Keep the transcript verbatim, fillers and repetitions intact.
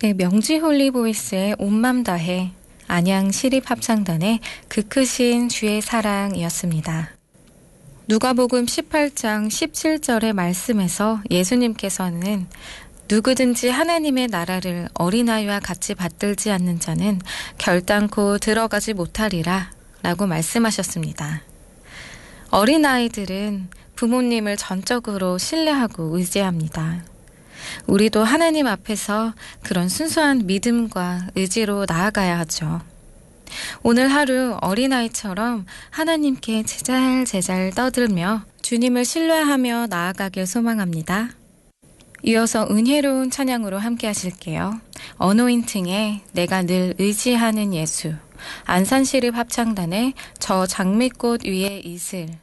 네, 명지 홀리보이스의 온맘 다해, 안양 시립합창단의 그 크신 주의 사랑이었습니다. 누가복음 십팔 장 십칠 절의 말씀에서 예수님께서는 누구든지 하나님의 나라를 어린아이와 같이 받들지 않는 자는 결단코 들어가지 못하리라 라고 말씀하셨습니다. 어린아이들은 부모님을 전적으로 신뢰하고 의지합니다. 우리도 하나님 앞에서 그런 순수한 믿음과 의지로 나아가야 하죠. 오늘 하루 어린아이처럼 하나님께 제잘제잘 떠들며 주님을 신뢰하며 나아가길 소망합니다. 이어서 은혜로운 찬양으로 함께 하실게요. 어노인팅의 내가 늘 의지하는 예수, 안산시립 합창단의 저 장미꽃 위에 이슬,